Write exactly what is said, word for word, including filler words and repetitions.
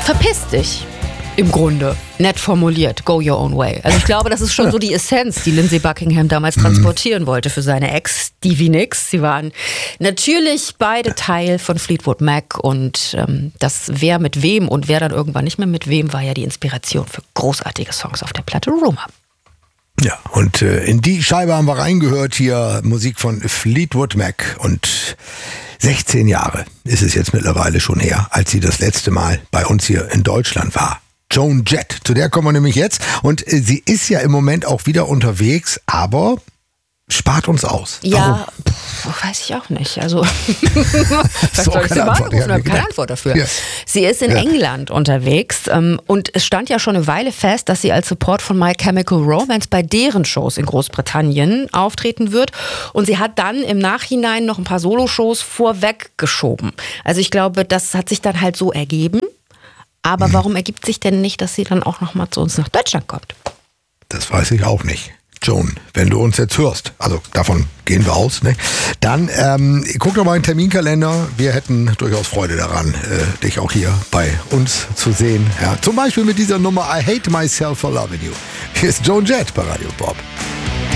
Verpiss dich. Im Grunde. Nett formuliert. Go your own way. Also ich glaube, das ist schon so die Essenz, die Lindsey Buckingham damals transportieren wollte für seine Ex, Stevie Nicks. Sie waren natürlich beide Teil von Fleetwood Mac und ähm, das wer mit wem und wer dann irgendwann nicht mehr mit wem war ja die Inspiration für großartige Songs auf der Platte Rumor. Ja, und äh, in die Scheibe haben wir reingehört hier, Musik von Fleetwood Mac und sechzehn Jahre ist es jetzt mittlerweile schon her, als sie das letzte Mal bei uns hier in Deutschland war. Joan Jett, zu der kommen wir nämlich jetzt und äh, sie ist ja im Moment auch wieder unterwegs, aber spart uns aus. Ja, pff, weiß ich auch nicht. Also, was soll ich sie mal anrufen? Ich habe keine Antwort dafür. Ja. Sie ist in ja. England unterwegs ähm, und es stand ja schon eine Weile fest, dass sie als Support von My Chemical Romance bei deren Shows in Großbritannien auftreten wird. Und sie hat dann im Nachhinein noch ein paar Soloshows vorweggeschoben. Also ich glaube, das hat sich dann halt so ergeben. Aber hm. warum ergibt sich denn nicht, dass sie dann auch noch mal zu uns nach Deutschland kommt? Das weiß ich auch nicht. Joan, wenn du uns jetzt hörst, also davon gehen wir aus, ne? Dann ähm, guck doch mal in den Terminkalender. Wir hätten durchaus Freude daran, äh, dich auch hier bei uns zu sehen. Ja, zum Beispiel mit dieser Nummer I Hate Myself for Loving You. Hier ist Joan Jett bei Radio Bob.